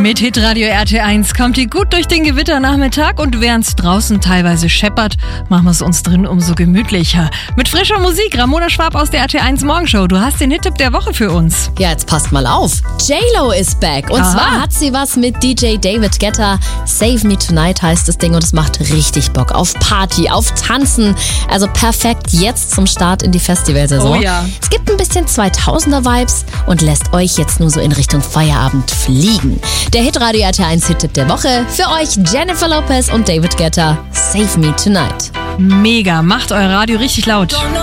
Mit Hitradio RT1 kommt ihr gut durch den Gewitternachmittag und während es draußen teilweise scheppert, machen wir es uns drin umso gemütlicher. Mit frischer Musik, Ramona Schwab aus der RT1 Morgenshow. Du hast den Hit-Tipp der Woche für uns. Ja, jetzt passt mal auf. J-Lo ist back. Und zwar hat sie was mit DJ David Guetta. Save Me Tonight heißt das Ding und es macht richtig Bock auf Party, auf Tanzen. Also perfekt jetzt zum Start in die Festivalsaison. Oh ja. Es gibt ein bisschen 2000er-Vibes und lässt euch jetzt nur so in Richtung Feierabend fliegen. Der Hitradio RT1 Hit-Tipp der Woche. Für euch Jennifer Lopez und David Guetta. Save Me Tonight. Mega, macht euer Radio richtig laut.